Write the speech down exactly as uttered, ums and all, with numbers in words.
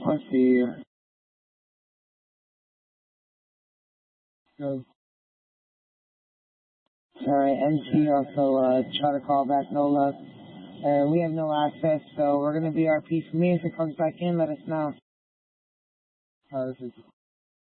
Let's see. So, alright, N C also uh, try to call back Nola. And we have no access, so we're going to be R P for me. If it comes back in, let us know. Uh, this is